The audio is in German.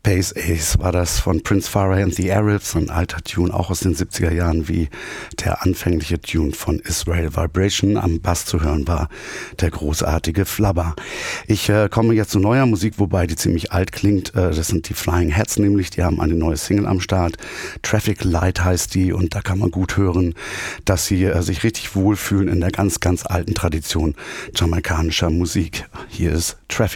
Space Ace war das von Prince Farah and the Arabs, ein alter Tune, auch aus den 70er Jahren, wie der anfängliche Tune von Israel Vibration. Am Bass zu hören war der großartige Flubber. Ich komme jetzt zu neuer Musik, wobei die ziemlich alt klingt. Das sind die Flying Hats nämlich, die haben eine neue Single am Start. Traffic Light heißt die und da kann man gut hören, dass sie sich richtig wohlfühlen in der ganz, ganz alten Tradition jamaikanischer Musik. Hier ist Traffic